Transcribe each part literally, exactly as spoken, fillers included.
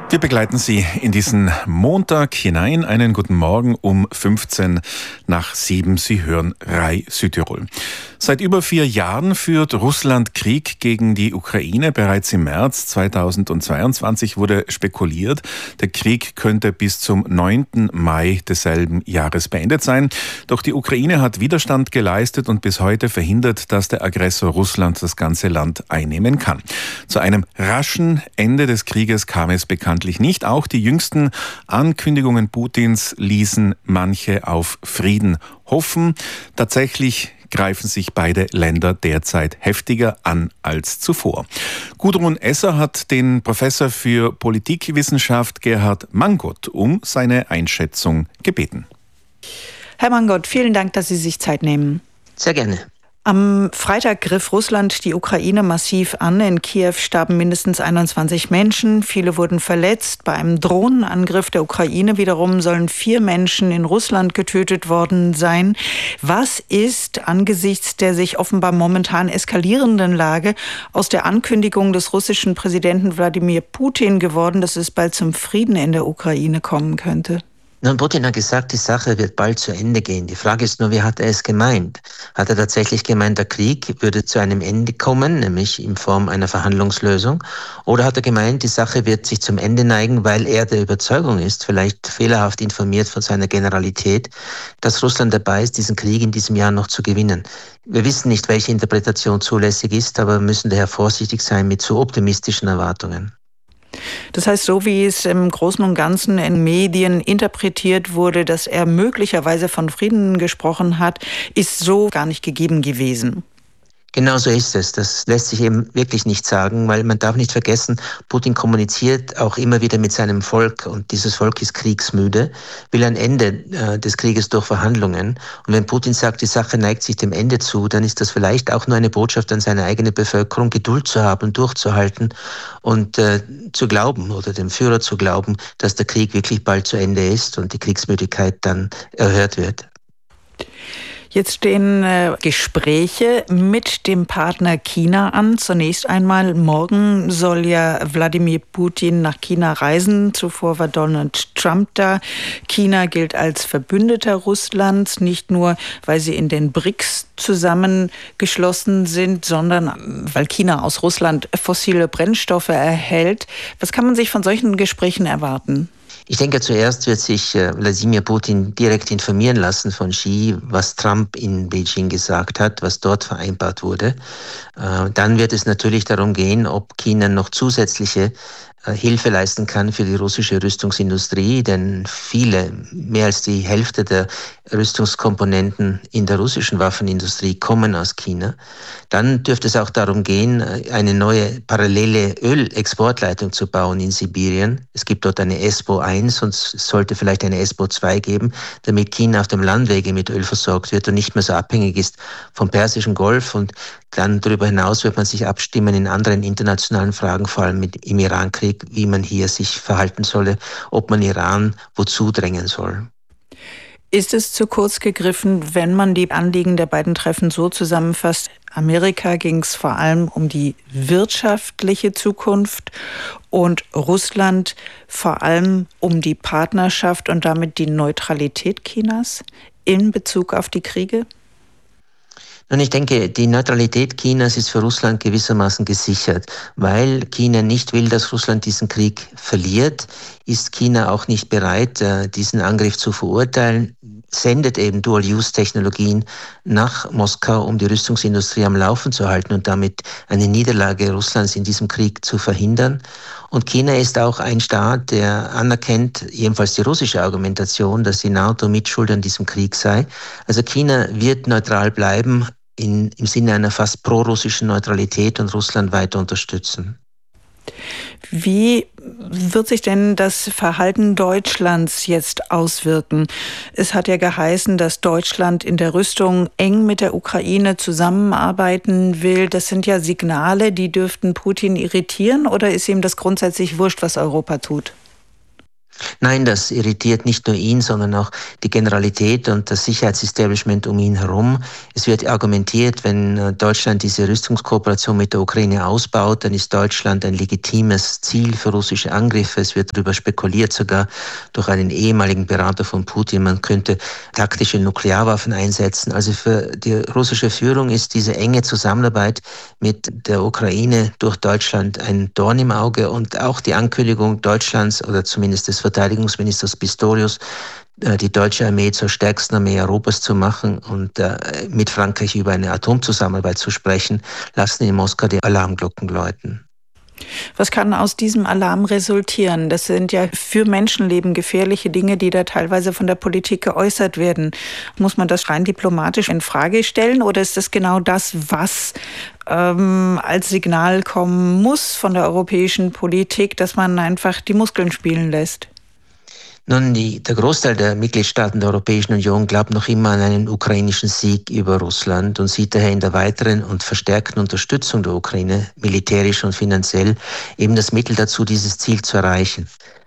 Wir begleiten Sie in diesen Montag hinein. Einen guten Morgen um fünfzehn nach sieben. Sie hören R A I Südtirol. Seit über vier Jahren führt Russland Krieg gegen die Ukraine. Bereits im März zweitausendzweiundzwanzig wurde spekuliert, der Krieg könnte bis zum neunten Mai desselben Jahres beendet sein. Doch die Ukraine hat Widerstand geleistet und bis heute verhindert, dass der Aggressor Russland das ganze Land einnehmen kann. Zu einem raschen Ende des Krieges kam es bekanntlich nicht. Auch die jüngsten Ankündigungen Putins ließen manche auf Frieden hoffen. Tatsächlich greifen sich beide Länder derzeit heftiger an als zuvor. Gudrun Esser hat den Professor für Politikwissenschaft Gerhard Mangot um seine Einschätzung gebeten. Herr Mangot, vielen Dank, dass Sie sich Zeit nehmen. Sehr gerne. Am Freitag griff Russland die Ukraine massiv an. In Kiew starben mindestens einundzwanzig Menschen. Viele wurden verletzt. Bei einem Drohnenangriff der Ukraine wiederum sollen vier Menschen in Russland getötet worden sein. Was ist angesichts der sich offenbar momentan eskalierenden Lage aus der Ankündigung des russischen Präsidenten Wladimir Putin geworden, dass es bald zum Frieden in der Ukraine kommen könnte? Nun, Putin hat gesagt, die Sache wird bald zu Ende gehen. Die Frage ist nur, wie hat er es gemeint? Hat er tatsächlich gemeint, der Krieg würde zu einem Ende kommen, nämlich in Form einer Verhandlungslösung? Oder hat er gemeint, die Sache wird sich zum Ende neigen, weil er der Überzeugung ist, vielleicht fehlerhaft informiert von seiner Generalität, dass Russland dabei ist, diesen Krieg in diesem Jahr noch zu gewinnen? Wir wissen nicht, welche Interpretation zulässig ist, aber müssen daher vorsichtig sein mit zu optimistischen Erwartungen. Das heißt, so wie es im Großen und Ganzen in Medien interpretiert wurde, dass er möglicherweise von Frieden gesprochen hat, ist so gar nicht gegeben gewesen. Genau so ist es. Das lässt sich eben wirklich nicht sagen, weil man darf nicht vergessen, Putin kommuniziert auch immer wieder mit seinem Volk und dieses Volk ist kriegsmüde, will ein Ende äh, des Krieges durch Verhandlungen. Und wenn Putin sagt, die Sache neigt sich dem Ende zu, dann ist das vielleicht auch nur eine Botschaft an seine eigene Bevölkerung, Geduld zu haben, durchzuhalten und äh, zu glauben oder dem Führer zu glauben, dass der Krieg wirklich bald zu Ende ist und die Kriegsmüdigkeit dann erhört wird. Jetzt stehen äh, Gespräche mit dem Partner China an. Zunächst einmal, morgen soll ja Wladimir Putin nach China reisen. Zuvor war Donald Trump da. China gilt als Verbündeter Russlands, nicht nur, weil sie in den B R I C S zusammengeschlossen sind, sondern weil China aus Russland fossile Brennstoffe erhält. Was kann man sich von solchen Gesprächen erwarten? Ich denke, zuerst wird sich äh, Wladimir Putin direkt informieren lassen von Xi, was Trump in Beijing gesagt hat, was dort vereinbart wurde. Äh, dann wird es natürlich darum gehen, ob China noch zusätzliche äh, Hilfe leisten kann für die russische Rüstungsindustrie, denn viele, mehr als die Hälfte der Rüstungskomponenten in der russischen Waffenindustrie kommen aus China. Dann dürfte es auch darum gehen, eine neue parallele Ölexportleitung zu bauen in Sibirien. Es gibt dort eine E S P O eins und es sollte vielleicht eine E S P O zwei geben, damit China auf dem Landwege mit Öl versorgt wird und nicht mehr so abhängig ist vom Persischen Golf. Und dann darüber hinaus wird man sich abstimmen in anderen internationalen Fragen, vor allem mit, im Irankrieg, wie man hier sich verhalten solle, ob man Iran wozu drängen soll. Ist es zu kurz gegriffen, wenn man die Anliegen der beiden Treffen so zusammenfasst? Amerika ging es vor allem um die wirtschaftliche Zukunft und Russland vor allem um die Partnerschaft und damit die Neutralität Chinas in Bezug auf die Kriege? Und ich denke, die Neutralität Chinas ist für Russland gewissermaßen gesichert. Weil China nicht will, dass Russland diesen Krieg verliert, ist China auch nicht bereit, diesen Angriff zu verurteilen, sendet eben Dual-Use-Technologien nach Moskau, um die Rüstungsindustrie am Laufen zu halten und damit eine Niederlage Russlands in diesem Krieg zu verhindern. Und China ist auch ein Staat, der anerkennt, jedenfalls die russische Argumentation, dass die NATO Mitschuld an diesem Krieg sei. Also China wird neutral bleiben, in, im Sinne einer fast pro-russischen Neutralität und Russland weiter unterstützen. Wie wird sich denn das Verhalten Deutschlands jetzt auswirken? Es hat ja geheißen, dass Deutschland in der Rüstung eng mit der Ukraine zusammenarbeiten will. Das sind ja Signale, die dürften Putin irritieren, oder ist ihm das grundsätzlich wurscht, was Europa tut? Nein, das irritiert nicht nur ihn, sondern auch die Generalität und das Sicherheitsestablishment um ihn herum. Es wird argumentiert, wenn Deutschland diese Rüstungskooperation mit der Ukraine ausbaut, dann ist Deutschland ein legitimes Ziel für russische Angriffe. Es wird darüber spekuliert, sogar durch einen ehemaligen Berater von Putin, man könnte taktische Nuklearwaffen einsetzen. Also für die russische Führung ist diese enge Zusammenarbeit mit der Ukraine durch Deutschland ein Dorn im Auge und auch die Ankündigung Deutschlands oder zumindest des Verteidigungsministers Pistorius, die deutsche Armee zur stärksten Armee Europas zu machen und mit Frankreich über eine Atomzusammenarbeit zu sprechen, lassen in Moskau die Alarmglocken läuten. Was kann aus diesem Alarm resultieren? Das sind ja für Menschenleben gefährliche Dinge, die da teilweise von der Politik geäußert werden. Muss man das rein diplomatisch in Frage stellen oder ist das genau das, was ähm, als Signal kommen muss von der europäischen Politik, dass man einfach die Muskeln spielen lässt? Nun, die, der Großteil der Mitgliedstaaten der Europäischen Union glaubt noch immer an einen ukrainischen Sieg über Russland und sieht daher in der weiteren und verstärkten Unterstützung der Ukraine, militärisch und finanziell, eben das Mittel dazu, dieses Ziel zu erreichen.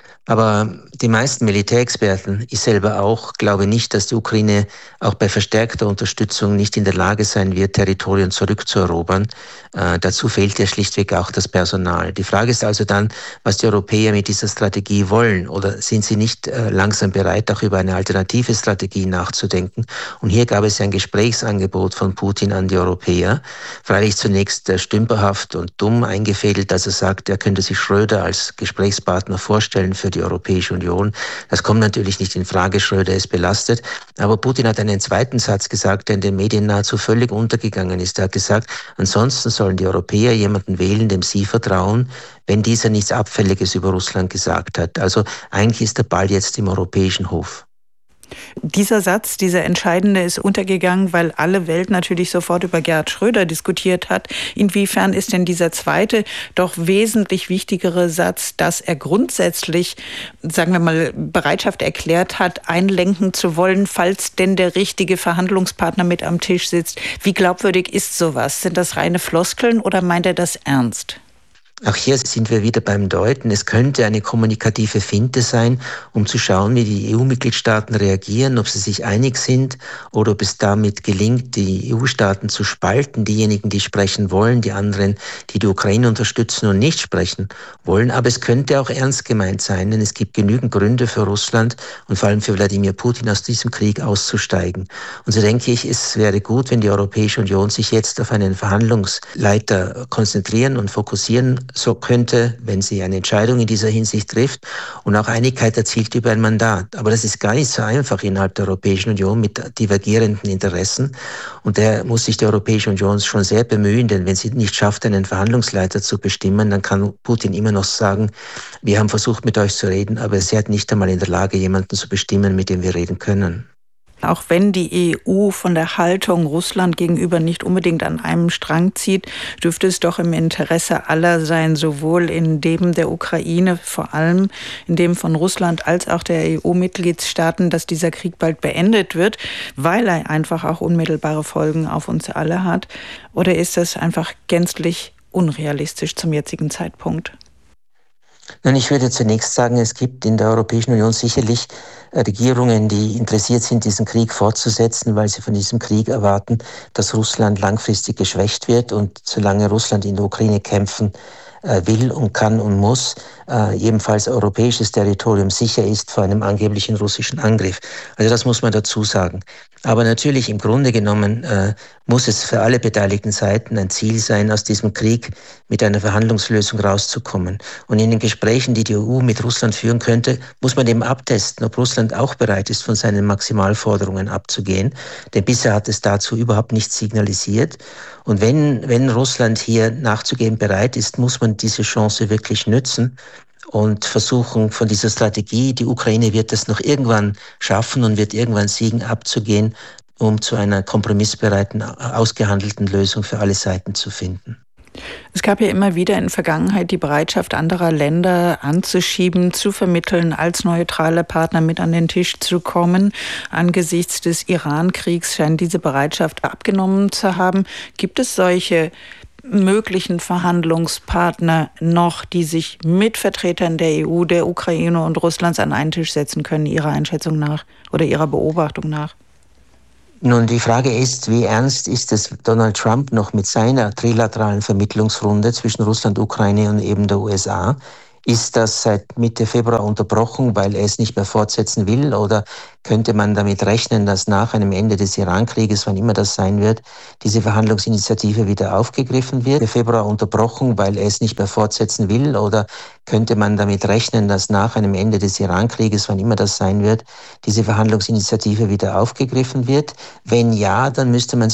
Aber die meisten Militärexperten, ich selber auch, glaube nicht, dass die Ukraine auch bei verstärkter Unterstützung nicht in der Lage sein wird, Territorien zurückzuerobern. Äh, dazu fehlt ja schlichtweg auch das Personal. Die Frage ist also dann, was die Europäer mit dieser Strategie wollen. Oder sind sie nicht äh, langsam bereit, auch über eine alternative Strategie nachzudenken? Und hier gab es ja ein Gesprächsangebot von Putin an die Europäer. Freilich zunächst äh, stümperhaft und dumm eingefädelt, dass er sagt, er könnte sich Schröder als Gesprächspartner vorstellen für die Europäische Union. Das kommt natürlich nicht in Frage, Schröder ist belastet. Aber Putin hat einen zweiten Satz gesagt, der in den Medien nahezu völlig untergegangen ist. Er hat gesagt, ansonsten sollen die Europäer jemanden wählen, dem sie vertrauen, wenn dieser nichts Abfälliges über Russland gesagt hat. Also eigentlich ist der Ball jetzt im europäischen Hof. Dieser Satz, dieser entscheidende, ist untergegangen, weil alle Welt natürlich sofort über Gerhard Schröder diskutiert hat. Inwiefern ist denn dieser zweite, doch wesentlich wichtigere Satz, dass er grundsätzlich, sagen wir mal, Bereitschaft erklärt hat, einlenken zu wollen, falls denn der richtige Verhandlungspartner mit am Tisch sitzt? Wie glaubwürdig ist sowas? Sind das reine Floskeln oder meint er das ernst? Auch hier sind wir wieder beim Deuten. Es könnte eine kommunikative Finte sein, um zu schauen, wie die E U-Mitgliedstaaten reagieren, ob sie sich einig sind oder ob es damit gelingt, die E U-Staaten zu spalten. Diejenigen, die sprechen wollen, die anderen, die die Ukraine unterstützen und nicht sprechen wollen. Aber es könnte auch ernst gemeint sein, denn es gibt genügend Gründe für Russland und vor allem für Wladimir Putin aus diesem Krieg auszusteigen. Und so denke ich, es wäre gut, wenn die Europäische Union sich jetzt auf einen Verhandlungsleiter konzentrieren und fokussieren so könnte, wenn sie eine Entscheidung in dieser Hinsicht trifft und auch Einigkeit erzielt über ein Mandat. Aber das ist gar nicht so einfach innerhalb der Europäischen Union mit divergierenden Interessen. Und daher muss sich die Europäische Union schon sehr bemühen, denn wenn sie nicht schafft, einen Verhandlungsleiter zu bestimmen, dann kann Putin immer noch sagen, wir haben versucht, mit euch zu reden, aber sie hat nicht einmal in der Lage, jemanden zu bestimmen, mit dem wir reden können. Auch wenn die E U von der Haltung Russland gegenüber nicht unbedingt an einem Strang zieht, dürfte es doch im Interesse aller sein, sowohl in dem der Ukraine, vor allem in dem von Russland, als auch der E U-Mitgliedstaaten, dass dieser Krieg bald beendet wird, weil er einfach auch unmittelbare Folgen auf uns alle hat. Oder ist das einfach gänzlich unrealistisch zum jetzigen Zeitpunkt? Nun, ich würde zunächst sagen, es gibt in der Europäischen Union sicherlich Regierungen, die interessiert sind, diesen Krieg fortzusetzen, weil sie von diesem Krieg erwarten, dass Russland langfristig geschwächt wird. Und solange Russland in der Ukraine kämpfen will und kann und muss, ebenfalls europäisches Territorium sicher ist vor einem angeblichen russischen Angriff. Also das muss man dazu sagen. Aber natürlich im Grunde genommen äh, muss es für alle beteiligten Seiten ein Ziel sein, aus diesem Krieg mit einer Verhandlungslösung rauszukommen. Und in den Gesprächen, die die E U mit Russland führen könnte, muss man eben abtesten, ob Russland auch bereit ist, von seinen Maximalforderungen abzugehen. Denn bisher hat es dazu überhaupt nichts signalisiert. Und wenn, wenn Russland hier nachzugeben bereit ist, muss man diese Chance wirklich nützen und versuchen von dieser Strategie, die Ukraine wird das noch irgendwann schaffen und wird irgendwann siegen, abzugehen, um zu einer kompromissbereiten, ausgehandelten Lösung für alle Seiten zu finden. Es gab ja immer wieder in der Vergangenheit die Bereitschaft anderer Länder anzuschieben, zu vermitteln, als neutrale Partner mit an den Tisch zu kommen. Angesichts des Iran-Kriegs scheint diese Bereitschaft abgenommen zu haben. Gibt es solche möglichen Verhandlungspartner noch, die sich mit Vertretern der E U, der Ukraine und Russlands an einen Tisch setzen können, Ihrer Einschätzung nach oder Ihrer Beobachtung nach? Nun, die Frage ist, wie ernst ist es Donald Trump noch mit seiner trilateralen Vermittlungsrunde zwischen Russland, Ukraine und eben der U S A? Ist das seit Mitte Februar unterbrochen, weil er es nicht mehr fortsetzen will? Oder könnte man damit rechnen, dass nach einem Ende des Iran-Krieges, wann immer das sein wird, diese Verhandlungsinitiative wieder aufgegriffen wird? Im Februar unterbrochen, weil er es nicht mehr fortsetzen will? Oder könnte man damit rechnen, dass nach einem Ende des Iran-Krieges, wann immer das sein wird, diese Verhandlungsinitiative wieder aufgegriffen wird? Wenn ja, dann müsste man sich